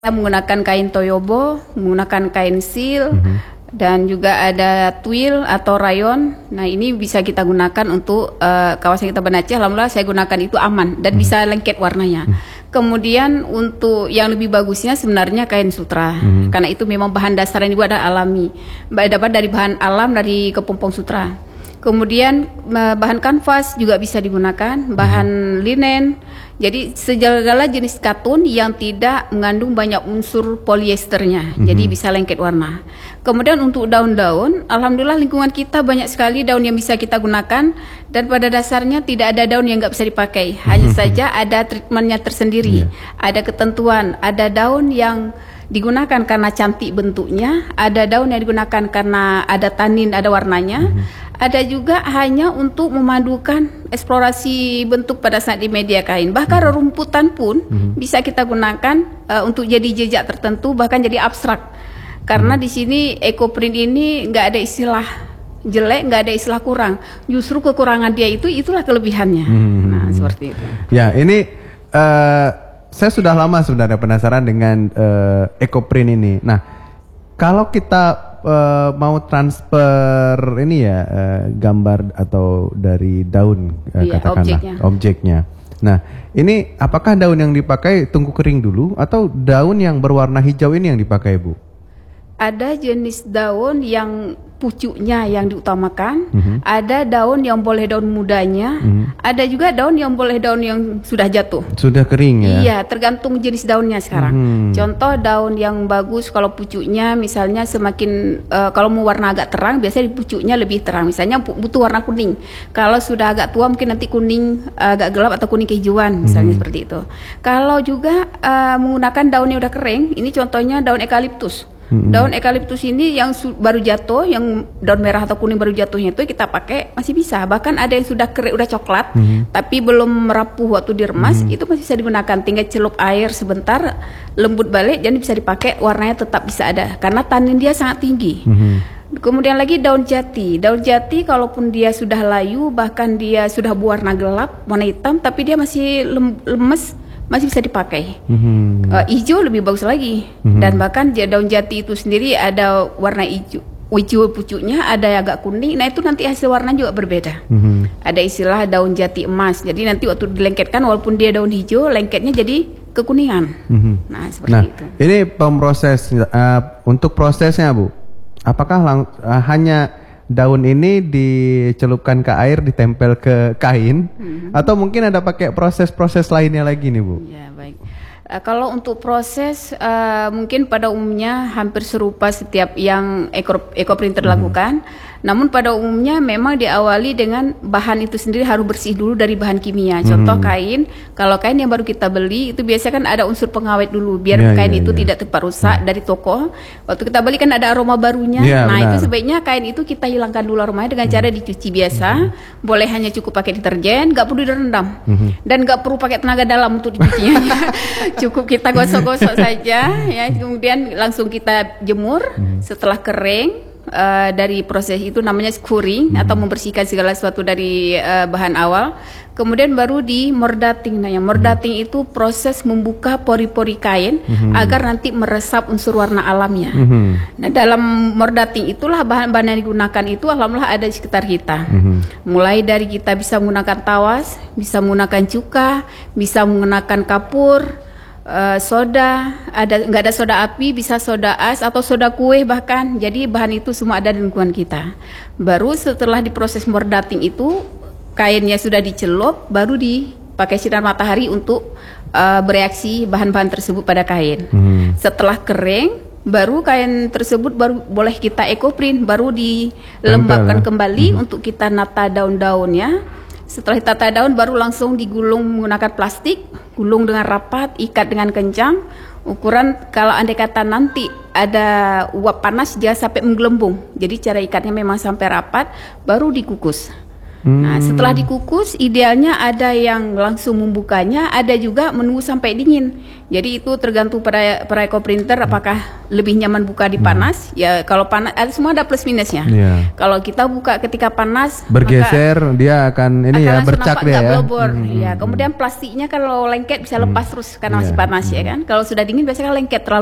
Kita menggunakan kain toyobo, menggunakan kain sil, dan juga ada twill atau rayon. Nah, ini bisa kita gunakan untuk kawasan kita Banda Aceh. Alhamdulillah saya gunakan itu aman dan bisa lengket warnanya. Kemudian untuk yang lebih bagusnya sebenarnya kain sutra, karena itu memang bahan dasar yang dibuat adalah alami, dapat dari bahan alam dari kepompong sutra. Kemudian bahan kanvas juga bisa digunakan, bahan linen. Jadi segala jenis katun yang tidak mengandung banyak unsur polyesternya, jadi bisa lengket warna. Kemudian untuk daun-daun, alhamdulillah lingkungan kita banyak sekali daun yang bisa kita gunakan, dan pada dasarnya tidak ada daun yang nggak bisa dipakai. Hanya saja ada treatmentnya tersendiri, ada ketentuan, ada daun yang digunakan karena cantik bentuknya, ada daun yang digunakan karena ada tanin, ada warnanya. Ada juga hanya untuk memadukan eksplorasi bentuk pada saat di media kain. Bahkan rumputan pun bisa kita gunakan untuk jadi jejak tertentu, bahkan jadi abstrak. Karena di sini ekoprint ini nggak ada istilah jelek, nggak ada istilah kurang. Justru kekurangan dia itulah kelebihannya. Nah, seperti itu. Ya, ini saya sudah lama sebenarnya penasaran dengan ekoprint ini. Nah, kalau kita mau transfer ini ya gambar atau dari daun katakanlah objeknya. Nah, ini apakah daun yang dipakai tunggu kering dulu atau daun yang berwarna hijau ini yang dipakai, Bu? Ada jenis daun yang pucuknya yang diutamakan, ada daun yang boleh daun mudanya, ada juga daun yang boleh daun yang sudah jatuh. Sudah kering ya? Iya, tergantung jenis daunnya sekarang. Contoh daun yang bagus kalau pucuknya misalnya semakin, kalau mau warna agak terang, biasanya pucuknya lebih terang. Misalnya butuh warna kuning. Kalau sudah agak tua mungkin nanti kuning agak gelap atau kuning kehijauan, misalnya seperti itu. Kalau juga menggunakan daun yang udah kering, ini contohnya daun eukaliptus. Daun eukaliptus ini yang baru jatuh, yang daun merah atau kuning baru jatuhnya itu kita pakai masih bisa. Bahkan ada yang sudah kering, udah coklat, tapi belum merapuh waktu diremas, itu masih bisa digunakan. Tinggal celup air sebentar, lembut balik, jadi bisa dipakai, warnanya tetap bisa ada. Karena tanin dia sangat tinggi. Kemudian lagi daun jati. Daun jati kalaupun dia sudah layu, bahkan dia sudah berwarna gelap, warna hitam, tapi dia masih lemes, masih bisa dipakai. Hijau lebih bagus lagi. Dan bahkan daun jati itu sendiri ada warna hijau pucuknya, ada yang agak kuning. Nah, itu nanti hasil warna juga berbeda. Ada istilah daun jati emas. Jadi nanti waktu dilengketkan, walaupun dia daun hijau, lengketnya jadi kekuningan. Nah, seperti itu. Ini pemproses untuk prosesnya, Bu. Apakah hanya daun ini dicelupkan ke air, ditempel ke kain, atau mungkin ada pakai proses-proses lainnya lagi nih, Bu? Ya, baik. Kalau untuk proses mungkin pada umumnya hampir serupa setiap yang ekoprinter lakukan. Namun pada umumnya memang diawali dengan bahan itu sendiri harus bersih dulu dari bahan kimia. Contoh kain, kalau kain yang baru kita beli itu biasanya kan ada unsur pengawet dulu biar kain itu tidak cepat rusak dari toko. Waktu kita beli kan ada aroma barunya. Nah, itu sebaiknya kain itu kita hilangkan dulu aromanya dengan cara dicuci biasa. Boleh hanya cukup pakai deterjen, nggak perlu direndam. Dan nggak perlu pakai tenaga dalam untuk dicucinya. Cukup kita gosok-gosok saja ya, kemudian langsung kita jemur. Setelah kering, dari proses itu namanya skuring atau membersihkan segala sesuatu dari bahan awal. Kemudian baru di mordating. Nah, yang mordating itu proses membuka pori-pori kain agar nanti meresap unsur warna alamnya. Nah, dalam mordating itulah bahan-bahan yang digunakan itu alhamdulillah ada di sekitar kita. Mulai dari kita bisa menggunakan tawas, bisa menggunakan cuka, bisa menggunakan kapur, soda, nggak ada soda api, bisa soda as atau soda kue bahkan. Jadi bahan itu semua ada di lingkungan kita. Baru setelah diproses mordating itu kainnya sudah dicelup, baru dipakai sinar matahari untuk bereaksi bahan-bahan tersebut pada kain. Setelah kering, baru kain tersebut baru boleh kita ekoprint, baru dilembabkan kembali untuk kita nata daun-daunnya. Setelah ditata daun baru langsung digulung menggunakan plastik, gulung dengan rapat, ikat dengan kencang. Ukuran kalau andai kata nanti ada uap panas jangan sampai menggelembung. Jadi cara ikatnya memang sampai rapat, baru dikukus. Nah, setelah dikukus, idealnya ada yang langsung membukanya, ada juga menunggu sampai dingin. Jadi itu tergantung pada ekoprinter apakah lebih nyaman buka di panas. Ya kalau panas, semua ada plus minusnya. Kalau kita buka ketika panas, bergeser dia akan ini ya bercak dia ya. Ya, kemudian plastiknya kalau lengket bisa lepas terus karena masih panas ya kan. Kalau sudah dingin biasanya lengket terlalu